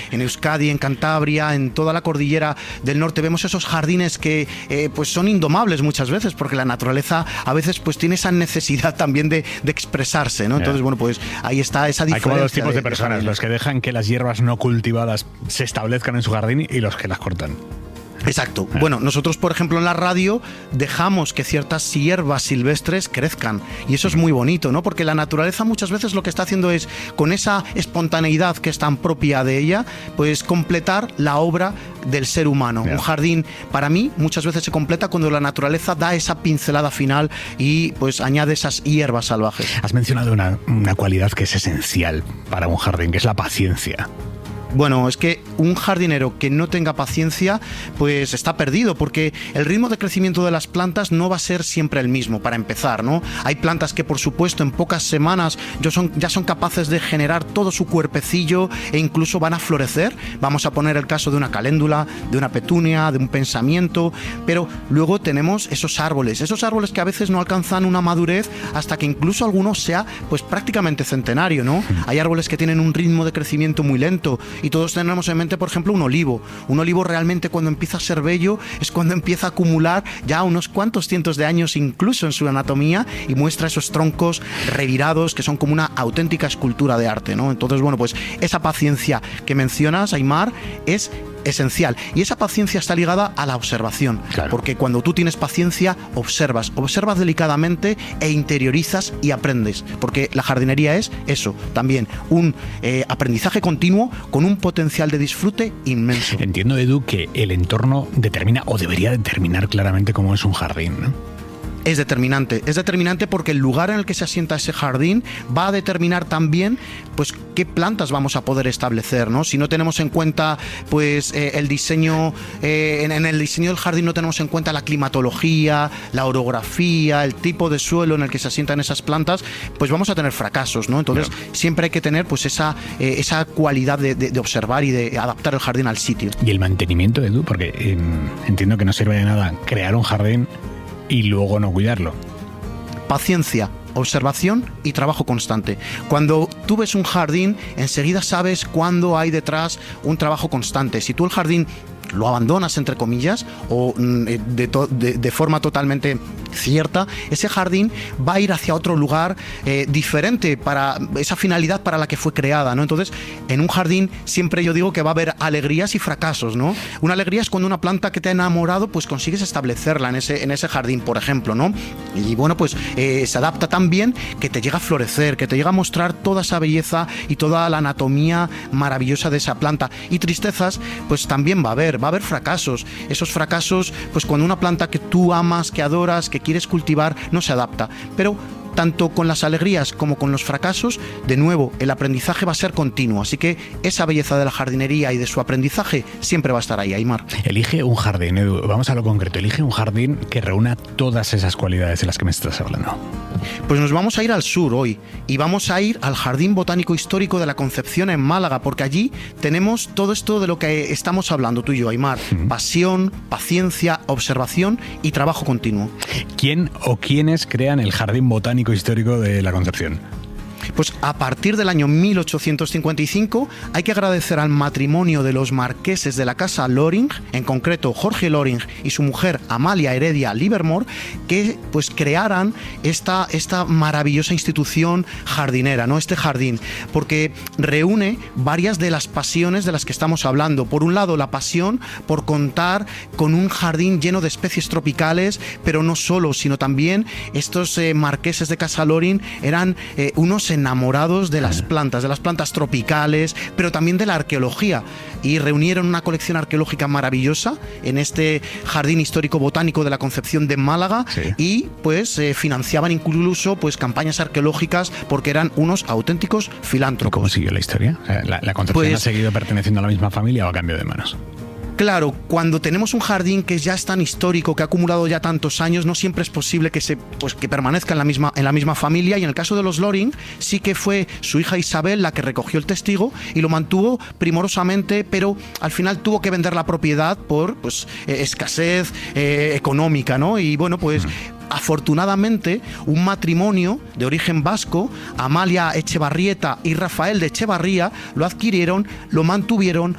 en Euskadi, en Cantabria, en toda la cordillera del norte, vemos esos jardines que pues son indomables muchas veces, porque la naturaleza a veces pues tiene esa necesidad también de expresarse, ¿no? Entonces, bueno, pues ahí está esa diferencia. Hay como dos tipos de personas, los que dejan que las hierbas no cultivadas se establezcan en su jardín y los que las cortan. Exacto. Bueno, nosotros, por ejemplo, en la radio dejamos que ciertas hierbas silvestres crezcan y eso es muy bonito, ¿no? Porque la naturaleza muchas veces lo que está haciendo es, con esa espontaneidad que es tan propia de ella, pues completar la obra del ser humano. Un jardín, para mí, muchas veces se completa cuando la naturaleza da esa pincelada final y pues añade esas hierbas salvajes. Has mencionado una cualidad que es esencial para un jardín, que es la paciencia. Bueno, es que un jardinero que no tenga paciencia, pues está perdido, porque el ritmo de crecimiento de las plantas no va a ser siempre el mismo, para empezar, ¿no? Hay plantas que, por supuesto, en pocas semanas ya son capaces de generar todo su cuerpecillo e incluso van a florecer. Vamos a poner el caso de una caléndula, de una petunia, de un pensamiento, pero luego tenemos esos árboles que a veces no alcanzan una madurez hasta que incluso alguno sea pues prácticamente centenario, ¿no? Hay árboles que tienen un ritmo de crecimiento muy lento. Y todos tenemos en mente, por ejemplo, un olivo. Un olivo realmente, cuando empieza a ser bello, es cuando empieza a acumular ya unos cuantos cientos de años incluso en su anatomía y muestra esos troncos revirados que son como una auténtica escultura de arte, ¿no? Entonces, bueno, pues esa paciencia que mencionas, Aimar, es esencial. Y esa paciencia está ligada a la observación. Claro. Porque cuando tú tienes paciencia, observas delicadamente e interiorizas y aprendes. Porque la jardinería es eso, también un aprendizaje continuo con un potencial de disfrute inmenso. Entiendo, Edu, que el entorno determina o debería determinar claramente cómo es un jardín, ¿no? Es determinante porque el lugar en el que se asienta ese jardín va a determinar también pues qué plantas vamos a poder establecer, ¿no? Si no tenemos en cuenta pues el diseño, en el diseño del jardín no tenemos en cuenta la climatología, la orografía, el tipo de suelo en el que se asientan esas plantas, pues vamos a tener fracasos, ¿no? Entonces siempre hay que tener pues esa cualidad de observar y de adaptar el jardín al sitio. Y el mantenimiento, Edu, porque entiendo que no sirve de nada crear un jardín y luego no cuidarlo. Paciencia, observación y trabajo constante. Cuando tú ves un jardín, enseguida sabes cuándo hay detrás un trabajo constante. Si tú el jardín lo abandonas, entre comillas, o de forma totalmente cierta, ese jardín va a ir hacia otro lugar diferente para esa finalidad para la que fue creada, ¿no? Entonces, en un jardín siempre yo digo que va a haber alegrías y fracasos, ¿no? Una alegría es cuando una planta que te ha enamorado, pues consigues establecerla en ese jardín, por ejemplo, ¿no? Y bueno, pues se adapta tan bien que te llega a florecer, que te llega a mostrar toda esa belleza y toda la anatomía maravillosa de esa planta. Y tristezas, pues también va a haber fracasos. Esos fracasos, pues cuando una planta que tú amas, que adoras, que quieres cultivar, no se adapta. Pero tanto con las alegrías como con los fracasos, de nuevo, el aprendizaje va a ser continuo. Así que esa belleza de la jardinería y de su aprendizaje siempre va a estar ahí, Aimar. Elige un jardín, Edu. Vamos a lo concreto. Elige un jardín que reúna todas esas cualidades de las que me estás hablando. Pues nos vamos a ir al sur hoy y vamos a ir al Jardín Botánico Histórico de la Concepción en Málaga, porque allí tenemos todo esto de lo que estamos hablando tú y yo, Aimar. Pasión, paciencia, observación y trabajo continuo. ¿Quién o quiénes crean el Jardín Botánico Histórico de la Concepción? Pues a partir del año 1855 hay que agradecer al matrimonio de los marqueses de la casa Loring, en concreto Jorge Loring y su mujer Amalia Heredia Livermore, que pues crearan esta maravillosa institución jardinera, ¿no? Este jardín, porque reúne varias de las pasiones de las que estamos hablando. Por un lado, la pasión por contar con un jardín lleno de especies tropicales, pero no solo, sino también estos marqueses de casa Loring eran unos enamorados de las plantas tropicales, pero también de la arqueología, y reunieron una colección arqueológica maravillosa en este Jardín Histórico Botánico de la Concepción de Málaga, y pues financiaban incluso pues campañas arqueológicas porque eran unos auténticos filántropos. ¿Cómo siguió la historia? ¿La Concepción ha seguido perteneciendo a la misma familia o a cambio de manos? Claro, cuando tenemos un jardín que ya es tan histórico, que ha acumulado ya tantos años, no siempre es posible que permanezca en la misma familia, y en el caso de los Loring sí que fue su hija Isabel la que recogió el testigo y lo mantuvo primorosamente, pero al final tuvo que vender la propiedad por escasez económica, ¿no? Y bueno, pues afortunadamente un matrimonio de origen vasco, Amalia Echevarrieta y Rafael de Echevarría, lo adquirieron, lo mantuvieron,